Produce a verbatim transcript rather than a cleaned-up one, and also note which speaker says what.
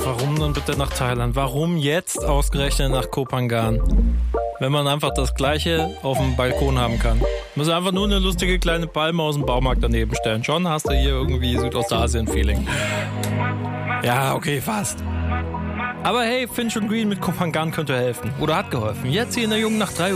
Speaker 1: warum dann bitte nach Thailand? Warum jetzt ausgerechnet nach Koh Phangan? Wenn man einfach das Gleiche auf dem Balkon haben kann. Muss einfach nur eine lustige kleine Palme aus dem Baumarkt daneben stellen. Schon hast du hier irgendwie Südostasien-Feeling. Ja, okay, fast. Aber hey, Finch und Green mit Koh Phangan könnte helfen. Oder hat geholfen. Jetzt hier in der Jungen nach drei Uhr.